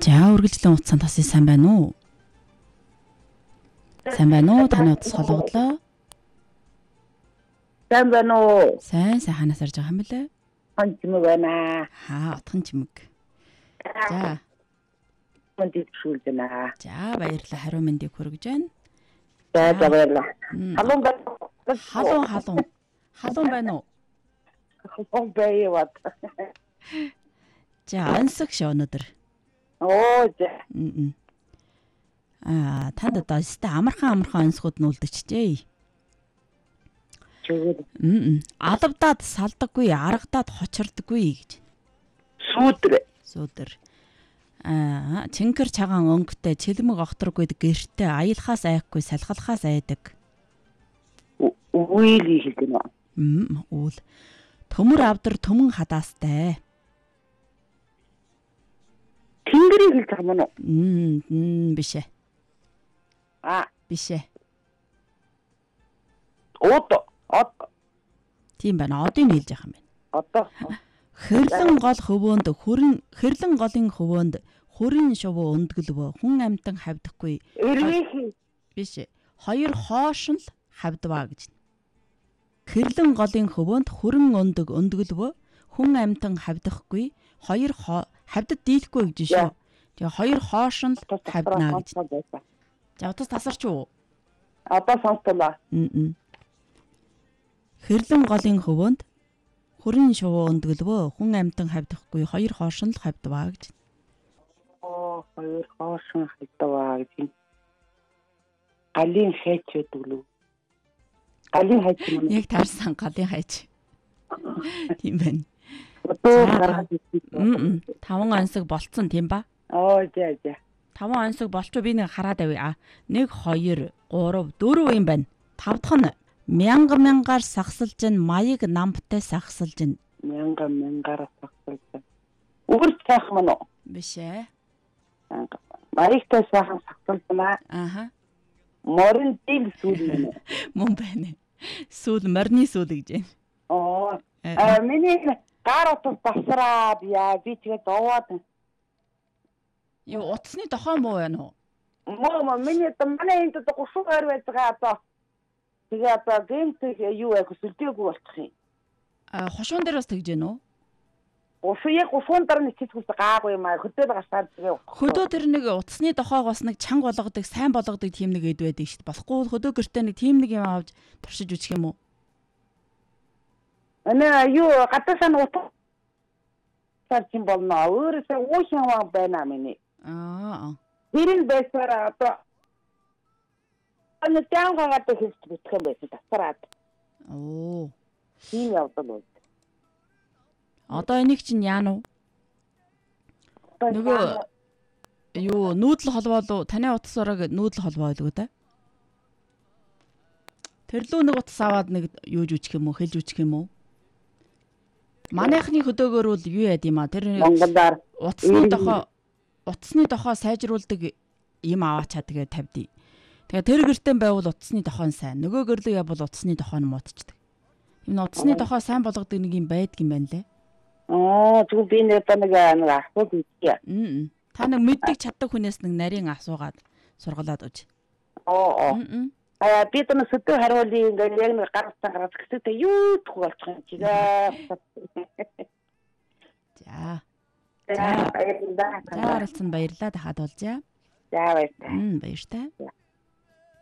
За үргэлжлэн утсан тасыг сайн байна уу? Сайн байна уу? Таны утас хологдлоо. Сайн байна уу? Сайн ханаас арж байгаа юм бэлээ? Хон чимэг байна. Отхон чимэг. За. Мэндийг шүүлж байна. За баярлалаа. Хариу мэндийг хүргэж байна. За баярлалаа. Халуун байна. Халуун байна уу? Халуун байваад. За ансаг шоо өнөдөр. Оо за. Танд одоо өстэй амархан ансгууд нүлдчихжээ. Алавдаад салдаггүй, аргадаад хочирдаггүй гэж. Сүүдэр. Чингэр цагаан өнгөтэй чилмэг огторгүйд гэртээ аялахаас айхгүй салхалахаас айдаг. Үйл хэлдэг нөө. Үйл. Төмөр авдар төмөн хадаастай. Тэнгэрийг хэлж байгаа мөн үү? Биш ээ. Биш ээ. Тийм байна. Одыг хэлж байгаа юм байна. Одоо хэрлэн голын хөвөөнд хүрийн шувуу өндгөлвөө хүн амтан хавдахгүй. Биш ээ. Хоёр хоош нь л хавдваа гэж. Хэрлэн голын хөвөөнд хүрэн өндгөлвөө хүн амтан хавдахгүй. Хоёр хавдад дийлэхгүй гэж шүү. Тэгээ хоёр хоош нь л хавднаа гэж. За утас тасарч уу? Одоо сонслоо. Хэрлэн голын хөвөөнд хүрийн шувуу өндгөлвөө хүн амтан хавдахгүй хоёр хоош нь л хавдваа гэж. Хоёр хоош нь хавдваа гэж. Галын хайч гэдэг лүү. Галын хайч юм. Яг таарсан галын хайч. Тийм байна. Таван ансаг болцсон тийм ба? За. Таван ансаг болчоо би нэг хараад авъя. 1 2 3 4 юм байна. 5 дахь нь мянгаар сагсалж ин маяг намтай сагсалж ин. Мянгаар сагсалж ин. Үгэр цаах мөн үү? Биш ээ. Маягтай сайхан сагсалж. Морин дил сүүл мөн. Мөн байна. Сүүл морины сүүл гэж байна. Миний гар утас басраад би тэгээд довоод. Юу утасны дохоо муу байна уу? Муу миний манай энд 32 байж байгаа одоо. Тэгээ одоо гэнт юу яг сүлдээгүй болчих юм. Хошуун дээр бас тэгж гэнэ үү? Хошуун дээр нэг чичгүүс гаагүй юм хөдөөд гашаад тэгээ. Хөдөө тэр нэг утасны дохоогоос нэг чанга болгодог, сайн болгодог тийм нэг эд байдаг шүү дээ. Болохгүй хөдөө гэртээ нэг тийм нэг юм авч туршиж үчих юм уу? Юу гадаасаа нь утас сарчин болно. Өөрөөсөө уушаа байна миний. Хэрэг байсараа одоо тянгагаад хэлж бүтэх юм байсан тасраад. Тийм явдал. Одоо энийг чинь яана уу? Нөгөө юу нүүдэл холбоо лу таны утас орог нүүдэл холбоо байлгүй да? Тэр лүү нэг утас аваад нэг юуж үчих юм уу? Хэлж үчих юм уу? Манайхны хөдөөгөр бол юу яд юм а? Тэр утасны дохоо сайжруулдаг юм аваачаа тэгээ тавьдий. Тэгээ тэр гэртэн байвал утасны дохоо нь сайн. Нөгөө гэрлөө явбал утасны дохоо нь муудчихдаг. Энэ утасны дохоо сайн болгодог нэг юм байдаг юм байна лээ. Зүг би нэг асууж үзье. Та нэг мэддэг чаддаг хүнээс нэг нарийн асуугаад сургалаад үз. Би тэр сөдөө хариулъя ингээд яг нэг гаргацсан гэсэтэй юу төх болчих юм чи. За. За баярлалаа. Та хад болж. За баярлалаа. Баярлалаа.